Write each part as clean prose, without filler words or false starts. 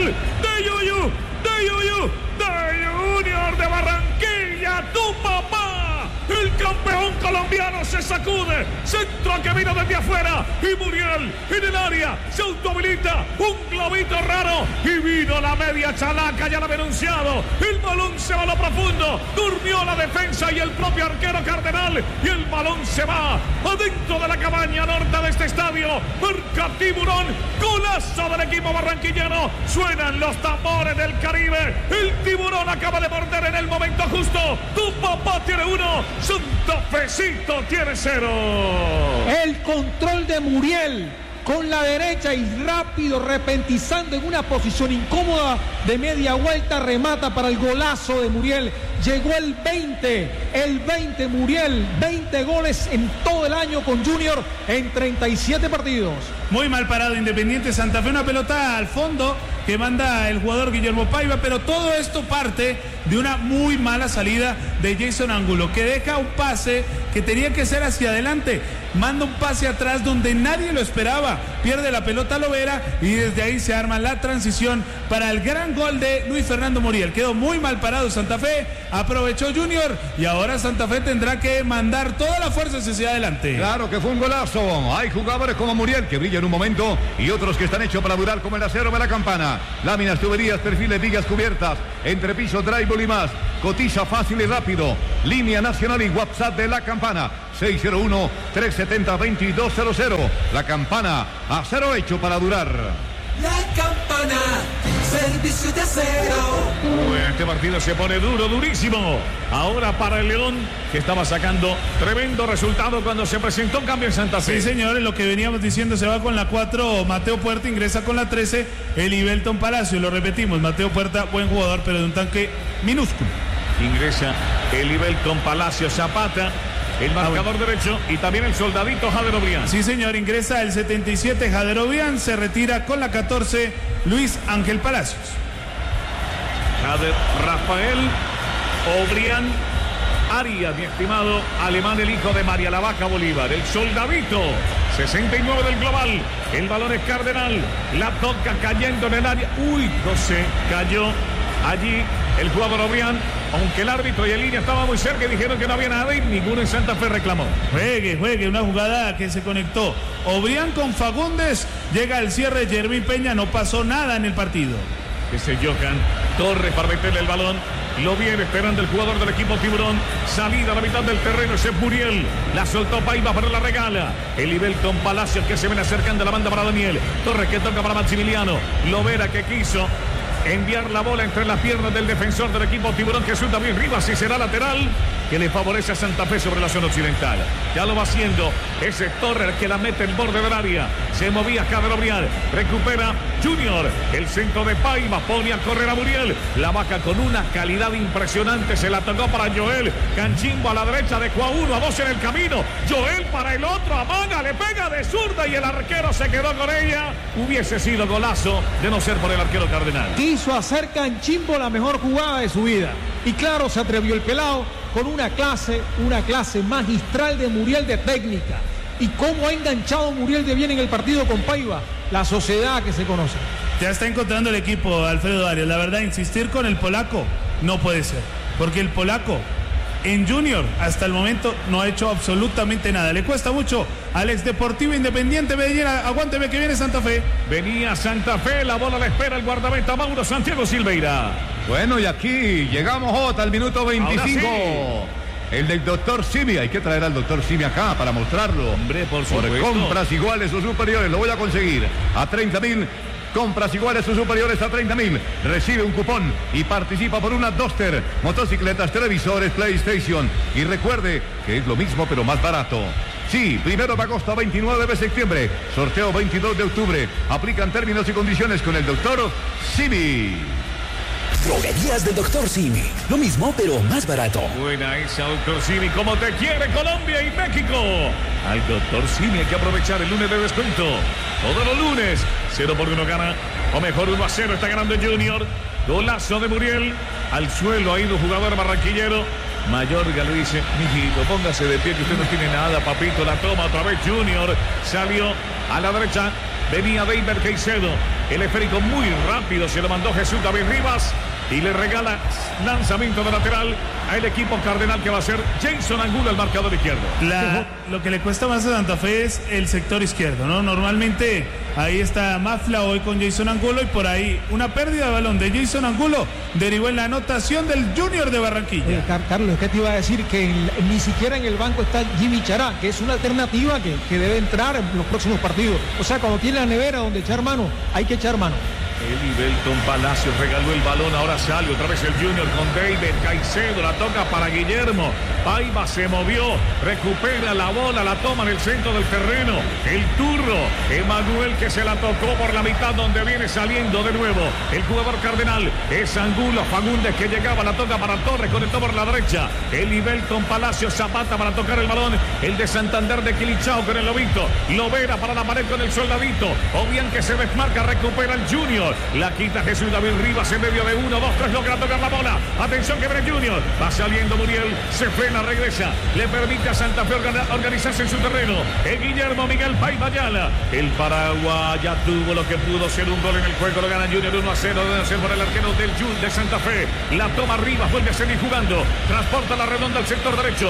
gol de Yuyu, de Junior de Barranquilla, tu papá. El campeón colombiano se sacude. Centro que vino desde afuera. Y Muriel en el área. Se autohabilita. Un globito raro. Y vino la media chalaca. Ya lo había anunciado. El balón se va a lo profundo. Durmió la defensa y el propio arquero Cardenal. Y el balón se va adentro de la cabaña norte de este estadio. Marca Tiburón. Golazo del equipo barranquillano. Suenan los tambores del Caribe. El Tiburón acaba de morder en el momento justo. Tu papá tiene uno. Santa Fecito tiene 0. El control de Muriel con la derecha y rápido, repentizando en una posición incómoda de media vuelta, remata para el golazo de Muriel. Llegó el 20 Muriel, 20 goles en todo el año con Junior en 37 partidos. Muy mal parado Independiente Santa Fe, una pelota al fondo que manda el jugador Guillermo Paiva, pero todo esto parte de una muy mala salida de Jason Angulo, que deja un pase que tenía que ser hacia adelante, manda un pase atrás donde nadie lo esperaba, pierde la pelota Lovera y desde ahí se arma la transición para el gran gol de Luis Fernando Muriel. Quedó muy mal parado Santa Fe, aprovechó Junior y ahora Santa Fe tendrá que mandar toda la fuerza hacia adelante. Claro que fue un golazo. Hay jugadores como Muriel que brillan en un momento y otros que están hechos para durar, como el acero de la Campana. Láminas, tuberías, perfiles, vigas cubiertas, entrepiso, drywall y más. Cotiza fácil y rápido. Línea nacional y WhatsApp de la Campana 601-370-2200. La Campana, acero hecho para durar. La Campana, servicio de acero. Este partido se pone duro, durísimo. Ahora para el León, que estaba sacando tremendo resultado cuando se presentó un cambio en Santa Fe. Sí, señores, lo que veníamos diciendo, se va con la 4 Mateo Puerta, ingresa con la 13 Elibelton Palacio. Lo repetimos, Mateo Puerta, buen jugador, pero de un tanque minúsculo. Ingresa Elibelton Palacio, Zapata, el marcador derecho, y también el soldadito Jader Obrián. Sí, señor, ingresa el 77 Jader Obrián, se retira con la 14 Luis Ángel Palacios. Jader Rafael Obrián Arias, mi estimado alemán, el hijo de María la Vaca Bolívar, el soldadito, 69 del global. El balón es Cardenal, la toca cayendo en el área. Uy, no sé, cayó allí el jugador Obrián, aunque el árbitro y el línea estaban muy cerca y dijeron que no había nada y ninguno en Santa Fe reclamó. Juegue, una jugada que se conectó Obrián con Fagundes, llega al cierre Jermín Peña, no pasó nada en el partido. Ese Johan Torres para meterle el balón. Lo viene esperando el jugador del equipo Tiburón. Salida a la mitad del terreno, ese es Muriel. La soltó Paiva, pero la regala. Elibelton Palacios que se ven acercando a la banda para Daniel. Torres que toca para Maximiliano. Lovera que quiso enviar la bola entre las piernas del defensor del equipo Tiburón, que suelta bien Rivas y será lateral, que le favorece a Santa Fe sobre la zona occidental. Ya lo va haciendo ese Torres que la mete en el borde del área. Se movía Jader Obrián, recupera Junior, el centro de Paiva, pone a correr a Muriel. La Vaca con una calidad impresionante, se la tocó para Joel. Canchimbo a la derecha, dejó a 1, a 2 en el camino. Joel para el otro, amaga, le pega de zurda y el arquero se quedó con ella. Hubiese sido golazo de no ser por el arquero Cardenal. Quiso hacer Canchimbo la mejor jugada de su vida. Y claro, se atrevió el pelado con una clase magistral de Muriel de técnica. Y cómo ha enganchado Muriel de bien en el partido con Paiva, la sociedad que se conoce. Ya está encontrando el equipo Alfredo Arias. La verdad, insistir con el polaco no puede ser, porque el polaco en Junior hasta el momento no ha hecho absolutamente nada. Le cuesta mucho al ex Deportivo Independiente Medellín. Aguánteme que viene Santa Fe. Venía Santa Fe, la bola la espera el guardameta Mauro Santiago Silveira. Bueno, y aquí llegamos, Jota, al minuto 25. El del doctor Simi, hay que traer al doctor Simi acá para mostrarlo. Hombre, por supuesto. Por compras iguales o superiores, lo voy a conseguir a 30.000. Compras iguales o superiores a 30.000. Recibe un cupón y participa por una Duster, motocicletas, televisores, PlayStation. Y recuerde que es lo mismo pero más barato. Sí, 1 de agosto a 29 de septiembre. Sorteo 22 de octubre. Aplican términos y condiciones con el doctor Simi. Droguerías del Dr. Simi. Lo mismo, pero más barato. Buena esa, Dr. Simi. Como te quiere Colombia y México. Al Dr. Simi hay que aprovechar el lunes de descuento. Todos los lunes, 0-1 gana. O mejor, 1-0 está ganando Junior. Golazo de Muriel. Al suelo ha ido jugador barranquillero. Mayorga le dice: mijito, póngase de pie que usted no tiene nada, papito. La toma otra vez Junior. Salió a la derecha. Venía David Caicedo. El esférico muy rápido se lo mandó Jesús David Rivas. Y le regala lanzamiento de lateral al equipo cardenal, que va a ser Jason Angulo, el marcador izquierdo. Lo que le cuesta más a Santa Fe es el sector izquierdo, ¿no? Normalmente ahí está Mafla hoy con Jason Angulo, y por ahí una pérdida de balón de Jason Angulo derivó en la anotación del Junior de Barranquilla. Carlos, es que te iba a decir que ni siquiera en el banco está Jimmy Chará, que es una alternativa que debe entrar en los próximos partidos. O sea, cuando tiene la nevera donde echar mano, hay que echar mano. Belton Palacios regaló el balón, ahora sale otra vez el Junior con David Caicedo, la toca para Guillermo. Paiva se movió, recupera la bola, la toma en el centro del terreno. El turro, Emanuel, que se la tocó por la mitad, donde viene saliendo de nuevo el jugador cardenal. Es Angulo, Fagundes, que llegaba, la toca para Torres, conectó por la derecha. El Belton Palacios, Zapata para tocar el balón. El de Santander de Quilichao con el Lobito. Lovera para la pared con el Soldadito. O bien que se desmarca, recupera el Junior. La quita Jesús David Rivas en medio de 1, 2, 3, logra tocar la bola. Atención que viene Junior. Va saliendo Muriel, se frena, regresa. Le permite a Santa Fe organizarse en su terreno. Guillermo Miguel Paiva Ayala. El Paraguay ya tuvo lo que pudo ser un gol en el juego. Lo gana Junior 1-0. Debe ser por el arquero del Junior de Santa Fe. La toma Rivas, vuelve a seguir jugando. Transporta la redonda al sector derecho.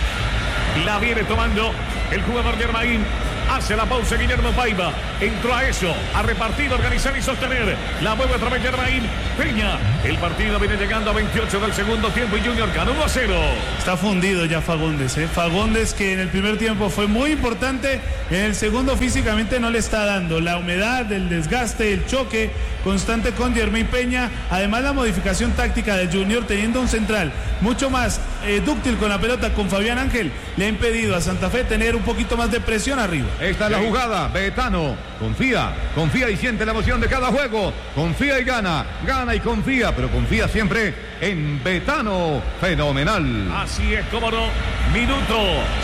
La viene tomando el jugador Germain. Hace la pausa Guillermo Paiva. Entró a eso, a repartir, organizar y sostener. La mueve otra vez Germain Peña. El partido viene llegando a 28 del segundo tiempo y Junior ganó 1-0. Está fundido ya Fagundes, ¿eh? Fagundes, que en el primer tiempo fue muy importante, en el segundo físicamente no le está dando. La humedad, el desgaste, el choque constante con Germain Peña. Además la modificación táctica de Junior, teniendo un central mucho más dúctil con la pelota, con Fabián Ángel, le ha impedido a Santa Fe tener un poquito más de presión arriba. Esta es la jugada, Betano, confía y siente la emoción de cada juego, confía y gana y confía, pero confía siempre en Betano, fenomenal. Así es, cómo no, minuto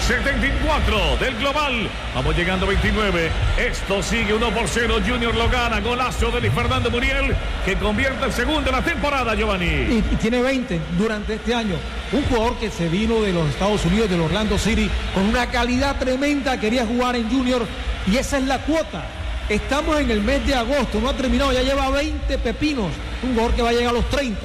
74 del global, vamos llegando a 29, esto sigue 1-0, Junior lo gana, golazo de Luis Fernando Muriel, que convierte el segundo de la temporada, Giovanni. Y tiene 20 durante este año, un jugador que se vino de los Estados Unidos, del Orlando City, con una calidad tremenda, quería jugar en Junior, y esa es la cuota. Estamos en el mes de agosto, no ha terminado, ya lleva 20 pepinos, un jugador que va a llegar a los 30.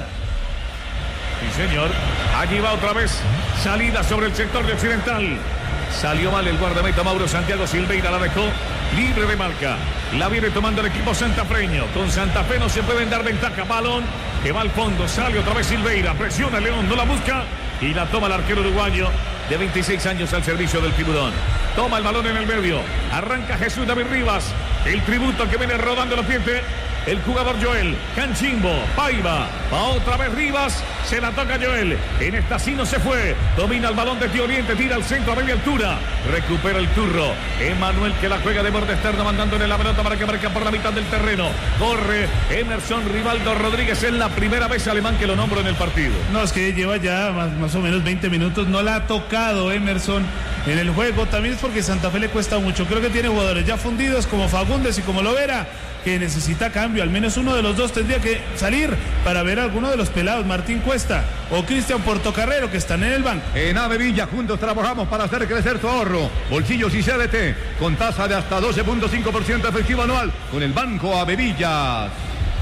Sí, señor. Allí va otra vez, salida sobre el sector de Occidental. Salió mal el guardameta Mauro Santiago Silveira, la dejó libre de marca. La viene tomando el equipo santafreño. Con Santa Fe no se pueden dar ventaja. Balón que va al fondo, sale otra vez Silveira, presiona León, no la busca y la toma el arquero uruguayo de 26 años al servicio del Tiburón. Toma el balón en el medio, arranca Jesús David Rivas, el tributo que viene rodando los pies. El jugador Joel, Canchimbo, Paiva, va otra vez Rivas, se la toca Joel, en esta sí no se fue, domina el balón de Tío Oriente, tira al centro a media altura, recupera el turro, Emanuel que la juega de borde externo, mandándole la pelota para que marque por la mitad del terreno, corre Emerson Rivaldo Rodríguez, es la primera vez alemán que lo nombro en el partido. No, es que lleva ya más o menos 20 minutos, no la ha tocado Emerson en el juego, también es porque Santa Fe le cuesta mucho, creo que tiene jugadores ya fundidos como Fagundes y como Lovera, que necesita cambio, al menos uno de los dos tendría que salir para ver a alguno de los pelados, Martín Cuesta o Cristian Portocarrero, que están en el banco. En Avevilla juntos trabajamos para hacer crecer tu ahorro, bolsillos y CDT, con tasa de hasta 12.5% efectivo anual, con el Banco Avevillas.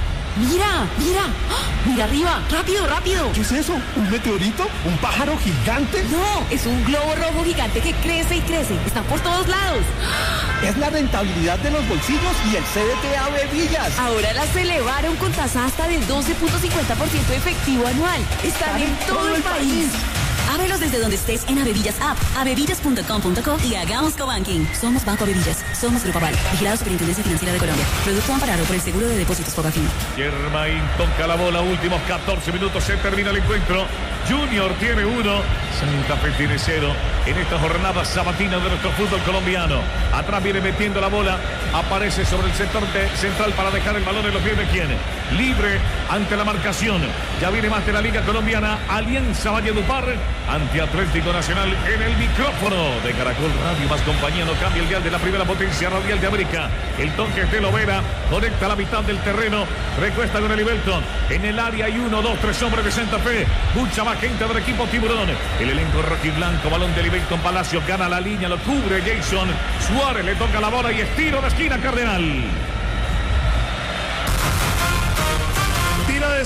Mira arriba, rápido. ¿Qué es eso? ¿Un meteorito? ¿Un pájaro gigante? No, es un globo rojo gigante que crece y crece, está por todos lados. Es la rentabilidad de los bolsillos y el CDT Avevillas. Ahora las elevaron con tasa hasta del 12.50% efectivo anual. Están en todo el país. Ábrelos desde donde estés en Avevillas App, avevillas.com.co y hagamos cobanking. Somos Banco Avevillas, somos Grupo Aval, vigilado Superintendencia Financiera de Colombia. Producto amparado por el Seguro de Depósitos Fogafín. Germain toca la bola, últimos 14 minutos, se termina el encuentro. Junior tiene 1, Santa Fe tiene 0 en esta jornada sabatina de nuestro fútbol colombiano. Atrás viene metiendo la bola, aparece sobre el sector central para dejar el balón en los pies de quien. Libre ante la marcación. Ya viene más de la Liga Colombiana, Alianza Valledupar ante Atlético Nacional en el micrófono de Caracol Radio más compañía. No cambia el dial de la primera potencia radial de América. El toque de Lovera conecta la mitad del terreno, recuesta con el Ibelton. En el área hay 1, 2, 3 hombres de Santa Fe, mucha más gente del equipo Tiburón. El elenco rojiblanco, balón del Ibelton Palacio, gana la línea, lo cubre Jason Suárez, le toca la bola y estiro de esquina Cardenal.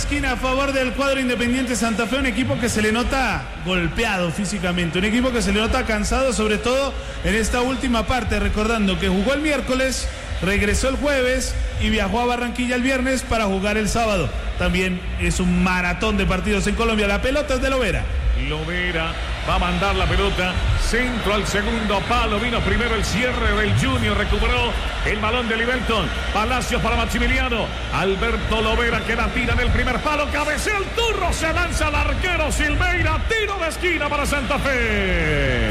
esquina a favor del cuadro Independiente Santa Fe, un equipo que se le nota golpeado físicamente, un equipo que se le nota cansado, sobre todo en esta última parte, recordando que jugó el miércoles, regresó el jueves y viajó a Barranquilla el viernes para jugar el sábado. También es un maratón de partidos en Colombia. La pelota es de Lovera. Lovera va a mandar la pelota, centro al segundo palo, vino primero el cierre del Junior, recuperó el balón de Livelton, Palacios para Maximiliano, Alberto Lovera que la tira en el primer palo, cabecea el turro, se lanza al arquero Silveira, tiro de esquina para Santa Fe.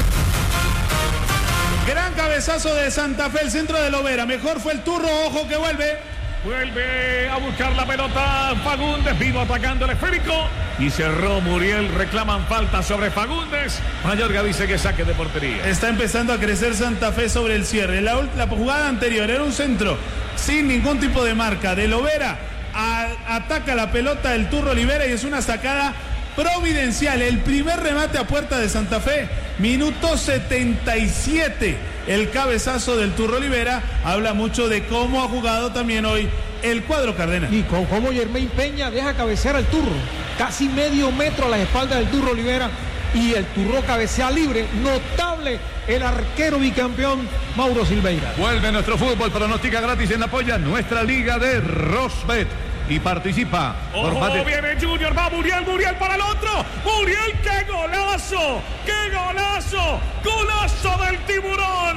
Gran cabezazo de Santa Fe, el centro de Lovera, mejor fue el turro, ojo que vuelve a buscar la pelota Fagundes, vino atacando el esférico y cerró Muriel, reclaman falta sobre Fagundes. Mayorga dice que saque de portería. Está empezando a crecer Santa Fe sobre el cierre. La jugada anterior era un centro sin ningún tipo de marca de Lovera, ataca la pelota el turro Olivera y es una sacada providencial. El primer remate a puerta de Santa Fe, minuto 77. El cabezazo del turro Olivera habla mucho de cómo ha jugado también hoy el cuadro cardenal. Y cómo Germain Peña deja cabecear al turro, casi medio metro a la espalda del turro Olivera, y el turro cabecea libre. Notable el arquero bicampeón Mauro Silveira. Vuelve nuestro fútbol, pronostica gratis en la polla nuestra liga de Rosbet y participa. Ojo, viene Junior, va Muriel para el otro. Muriel, qué golazo, golazo del Tiburón.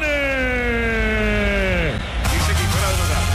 Dice que fuera de lugar.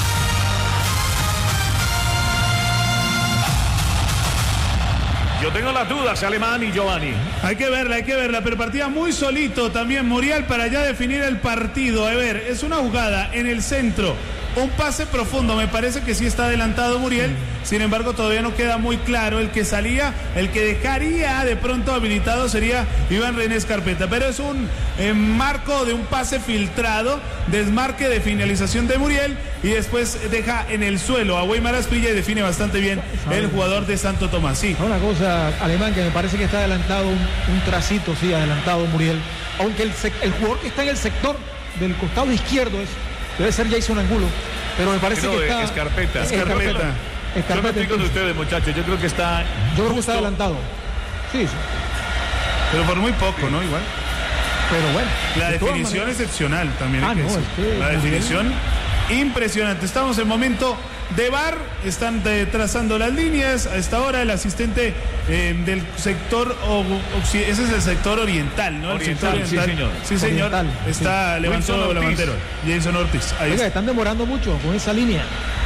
Yo tengo las dudas, Alemán y Giovanni. Hay que verla, pero partía muy solito también Muriel para ya definir el partido. A ver, es una jugada en el centro, un pase profundo, me parece que sí está adelantado Muriel, sin embargo todavía no queda muy claro. El que salía, el que dejaría de pronto habilitado sería Iván René Escarpeta, pero es un marco de un pase filtrado, desmarque de finalización de Muriel y después deja en el suelo a Weimar Asprilla y define bastante bien el jugador de Santo Tomás. Sí. Una cosa, Alemán, que me parece que está adelantado un tracito, sí, adelantado Muriel, aunque el jugador que está en el sector del costado izquierdo debe ser Jason Angulo, pero me parece que está Escarpeta. Yo no estoy con ustedes, muchachos, yo creo que está adelantado. Sí. Pero por muy poco, ¿no? Igual. Pero bueno. La definición excepcional también. La definición impresionante. Estamos en momento de VAR, están trazando las líneas. A esta hora el asistente del sector, ese es el sector oriental, ¿no? Oriental, el sector oriental. Sí, señor. Oriental, está levantando la bandera. Jason Ortiz. Oiga, están demorando mucho con esa línea.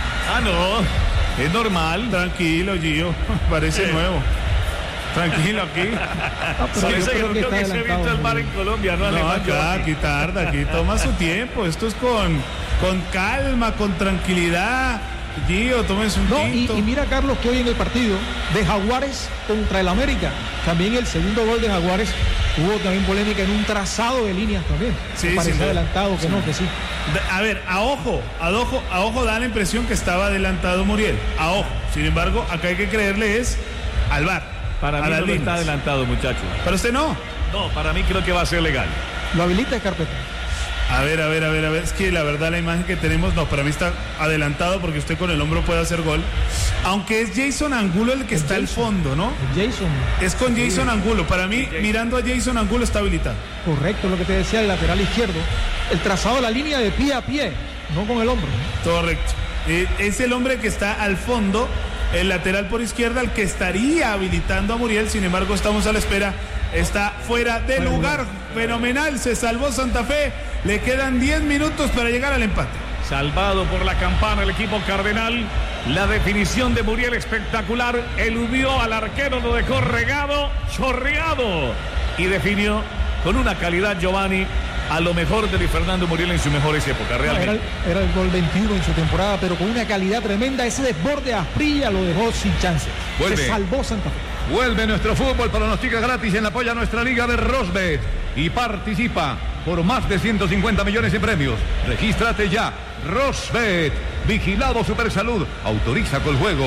No, es normal. Tranquilo, Gio, parece nuevo. Tranquilo aquí. Yo creo que se ha visto el VAR en Colombia, ¿no? Aquí tarda, aquí toma su tiempo. Esto es con calma, con tranquilidad. Gio, tómese un tinto. Y mira, Carlos, que hoy en el partido de Jaguares contra el América, también el segundo gol de Jaguares hubo también polémica en un trazado de líneas también. Sí, parecía adelantado, que no, que sí. A ver, a ojo da la impresión que estaba adelantado Muriel. A ojo. Sin embargo, acá hay que creerle es al VAR. Para mí no está adelantado, muchachos. ¿Para usted no? No, para mí creo que va a ser legal. Lo habilita Escarpeta. A ver, es que la verdad la imagen que tenemos, no, para mí está adelantado porque usted con el hombro puede hacer gol. Aunque es Jason Angulo el que está al fondo, ¿no? Jason. Es con Jason Angulo. Para mí, mirando a Jason Angulo está habilitado. Correcto, lo que te decía el lateral izquierdo. El trazado de la línea de pie a pie, no con el hombro. Correcto. Es el hombre que está al fondo, el lateral por izquierda, el que estaría habilitando a Muriel. Sin embargo, estamos a la espera. Está fuera de lugar. Fenomenal, se salvó Santa Fe. Le quedan 10 minutos para llegar al empate. Salvado por la campana el equipo cardenal. La definición de Muriel espectacular. Eludió al arquero, lo dejó regado, chorreado. Y definió con una calidad, Giovanni, a lo mejor de Luis Fernando Muriel en sus mejores épocas, realmente. Era el gol 21 en su temporada, pero con una calidad tremenda. Ese desborde a Asprilla lo dejó sin chance. Se salvó Santa Fe. Vuelve nuestro fútbol, pronostica gratis en la polla nuestra liga de Rosbet y participa por más de 150 millones en premios. Regístrate ya. Rosbet, vigilado Supersalud, autoriza con juegos.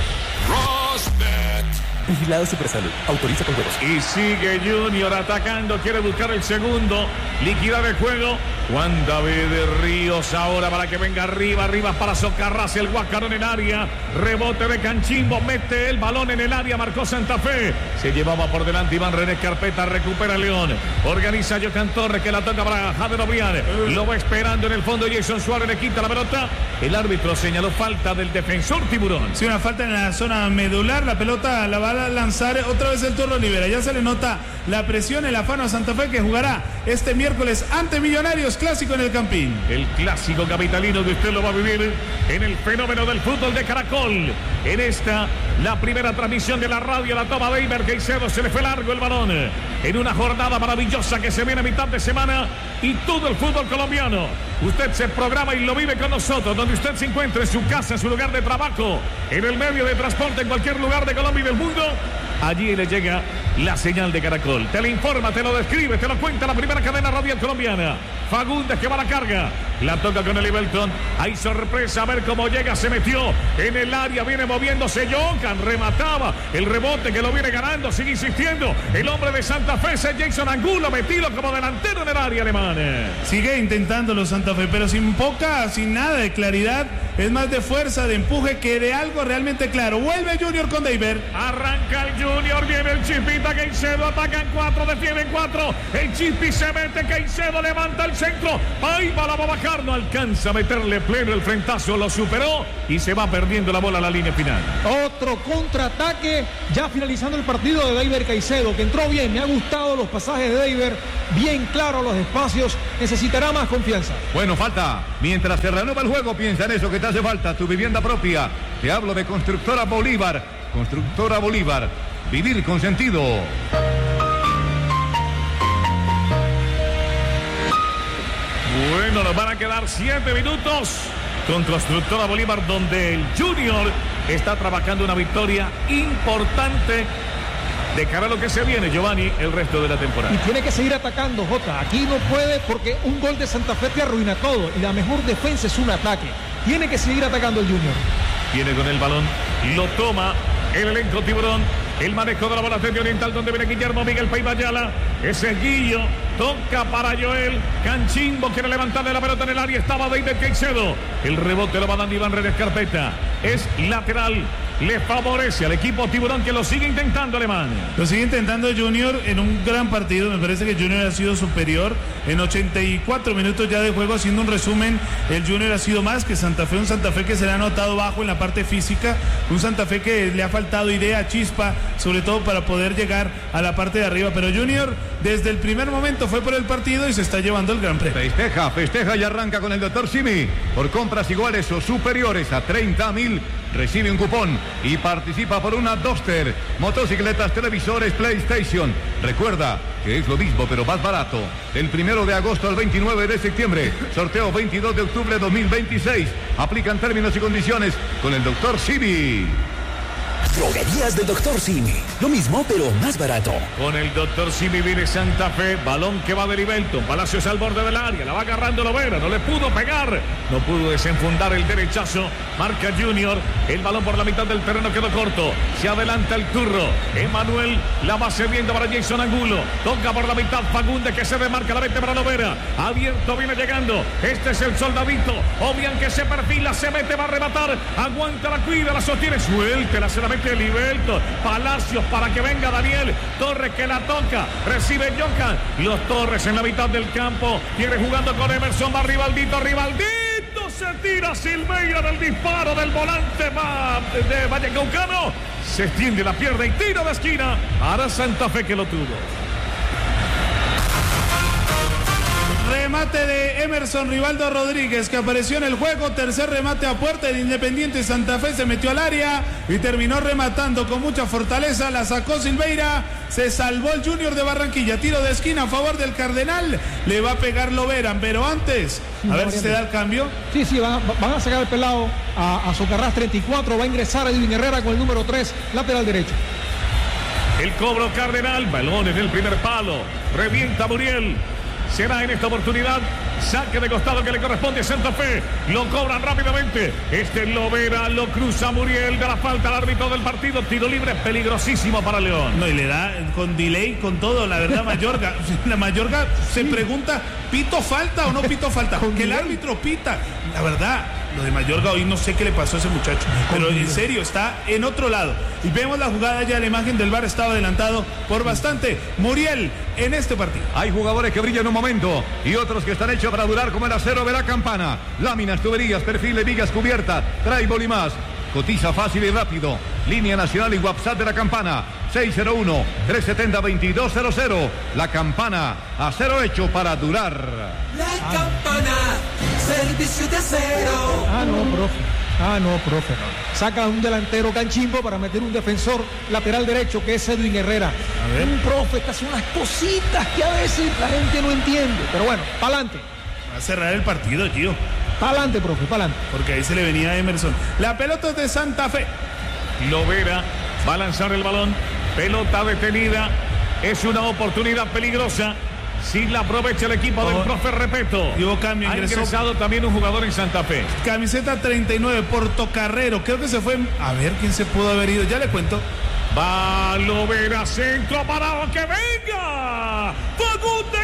Rosbet. Vigilado Supersalud, autoriza con juegos. Y sigue Junior atacando, quiere buscar el segundo, liquidar el juego. Juan David Ríos ahora para que venga arriba para socarrarse el Guácaro en el área. Rebote de Canchimbo, mete el balón en el área, marcó Santa Fe. Se llevaba por delante Iván René Carpeta, recupera León. Organiza Jocan Torres que la toca para Jader Obrián. Lo va esperando en el fondo Jason Suárez, le quita la pelota. El árbitro señaló falta del defensor Tiburón. Sí, una falta en la zona medular. La pelota la va a lanzar otra vez el Turro Rivera. Ya se le nota la presión, el afano a Santa Fe, que jugará este miércoles ante Millonarios, clásico en el Campín. El clásico capitalino que usted lo va a vivir en el fenómeno del fútbol de Caracol. En esta, la primera transmisión de la radio, la toma de Iber Caicedo, se le fue largo el balón. En una jornada maravillosa que se viene a mitad de semana y todo el fútbol colombiano. Usted se programa y lo vive con nosotros, donde usted se encuentre, en su casa, en su lugar de trabajo, en el medio de transporte, en cualquier lugar de Colombia y del mundo. Allí le llega la señal de Caracol. Te lo informa, te lo describe, te lo cuenta la primera cadena radial colombiana. Fagundes que va a la carga. La toca con el Ibelton. Hay sorpresa, a ver cómo llega. Se metió en el área, viene moviéndose Jocan, remataba. El rebote que lo viene ganando, sigue insistiendo. El hombre de Santa Fe es Jason Angulo, metido como delantero en el área alemana. Sigue intentándolo Santa Fe, pero sin nada de claridad. Es más de fuerza, de empuje, que de algo realmente claro. Vuelve Junior con Deiber. Arranca el Junior, viene el Chispita, Caicedo, atacan 4, defienden 4. El Chispi se mete, Caicedo levanta el centro. Ahí va, la va a bajar, no alcanza a meterle pleno el frentazo, lo superó y se va perdiendo la bola a la línea final. Otro contraataque, ya finalizando el partido de Deiber Caicedo, que entró bien. Me ha gustado los pasajes de Deiber, bien claro los espacios, necesitará más confianza. Bueno, falta. Mientras se reanuda el juego, piensa en eso que te hace falta, tu vivienda propia. Te hablo de Constructora Bolívar. Constructora Bolívar, vivir con sentido. Bueno, nos van a quedar 7 minutos con Constructora Bolívar, donde el Junior está trabajando una victoria importante de cara a lo que se viene, Giovanni, el resto de la temporada. Y tiene que seguir atacando, Jota. Aquí no puede, porque un gol de Santa Fe te arruina todo. Y la mejor defensa es un ataque. Tiene que seguir atacando el Junior. Viene con el balón, lo toma el elenco Tiburón. El manejo de la bola frente oriental, donde viene Guillermo Miguel Paiva Ayala. Ese Guillo toca para Joel. Canchimbo quiere levantarle la pelota en el área. Estaba Deiber Caicedo. El rebote lo va dando Iván René Carpeta. Es lateral. Le favorece al equipo Tiburón, que lo sigue intentando, Alemán. Lo sigue intentando Junior en un gran partido. Me parece que Junior ha sido superior en 84 minutos ya de juego. Haciendo un resumen, el Junior ha sido más que Santa Fe. Un Santa Fe que se le ha notado bajo en la parte física. Un Santa Fe que le ha faltado idea, chispa, sobre todo para poder llegar a la parte de arriba. Pero Junior desde el primer momento fue por el partido y se está llevando el gran premio. Festeja y arranca con el Dr. Simi. Por compras iguales o superiores a 30.000, recibe un cupón y participa por una Duster, motocicletas, televisores, PlayStation. Recuerda que es lo mismo pero más barato. Del 1 de agosto al 29 de septiembre. Sorteo 22 de octubre 2026. Aplican términos y condiciones con el Dr. Simi. Droguerías del Dr. Simi. Lo mismo, pero más barato. Con el Dr. Simi viene Santa Fe. Balón que va de Ibelton. Palacios al borde del área. La va agarrando Lovera. No le pudo pegar. No pudo desenfundar el derechazo. Marca Junior. El balón por la mitad del terreno quedó corto. Se adelanta el Turro. Emanuel la va cediendo para Jason Angulo. Toca por la mitad Fagundes, que se demarca la vete para Lovera. Abierto, viene llegando. Este es el soldadito. Obian que se perfila. Se mete, va a rematar. Aguanta, la cuida, la sostiene. Suéltela, se la mete el Ibelton. Palacios para que venga Daniel Torres, que la toca. Recibe Jocan. Los Torres en la mitad del campo. Quiere jugando con Emerson. Va Rivaldito. Se tira Silveira del disparo del volante de Vallecaucano. Se extiende la pierna y tiro de esquina. Ahora Santa Fe que lo tuvo. Remate de Emerson Rivaldo Rodríguez, que apareció en el juego. Tercer remate a puerta de Independiente Santa Fe. Se metió al área y terminó rematando con mucha fortaleza. La sacó Silveira. Se salvó el Junior de Barranquilla. Tiro de esquina a favor del Cardenal. Le va a pegar Loveran, pero antes, a ver si se da el cambio. Sí, van a sacar el pelado a Socarrás 34. Va a ingresar Edwin Herrera con el número 3, lateral derecho. El cobro Cardenal. Balón en el primer palo. Revienta Muriel. Será en esta oportunidad Saque de costado que le corresponde a Santa Fe. Lo cobran rápidamente. Lovera lo cruza Muriel. Da la falta al árbitro del partido. Tiro libre peligrosísimo para León. No, y le da con delay, con todo, la verdad, Mayorga. La Mayorga se pregunta, ¿pito falta o no pito falta? Que el árbitro pita. La verdad, lo de Mayorga hoy no sé qué le pasó a ese muchacho. Pero en serio, está en otro lado. Y vemos la jugada ya, la imagen del VAR estaba adelantado por bastante. Muriel en este partido. Hay jugadores que brillan un momento y otros que están hechos para durar, como el acero de la Campana. Láminas, tuberías, perfiles, vigas cubiertas, tribal y más. Cotiza fácil y rápido. Línea nacional y WhatsApp de la Campana. 601-370-2200. La Campana, acero hecho para durar. La Campana, servicio de acero. No, profe. Saca un delantero canchimbo para meter un defensor lateral derecho que es Edwin Herrera. Un profe que hace unas cositas que a veces la gente no entiende. Pero bueno, pa'lante. Va a cerrar el partido, tío. Pa'lante, profe, pa'lante. Porque ahí se le venía a Emerson. La pelota es de Santa Fe. Lovera va a lanzar el balón. Pelota detenida. Es una oportunidad peligrosa. Si la aprovecha el equipo del profe Repeto. Hubo cambio, ha ingresado también un jugador en Santa Fe. Camiseta 39, Portocarrero. Creo que se fue. A ver quién se pudo haber ido. Ya le cuento. Va Lovera, centro parado, que venga. Facundo